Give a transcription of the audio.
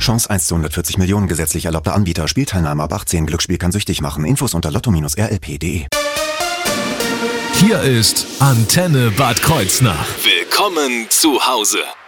Chance 1 zu 140 Millionen, gesetzlich erlaubter Anbieter. Spielteilnahme ab 18. Glücksspiel kann süchtig machen. Infos unter lotto-rlp.de. Hier ist Antenne Bad Kreuznach. Willkommen zu Hause.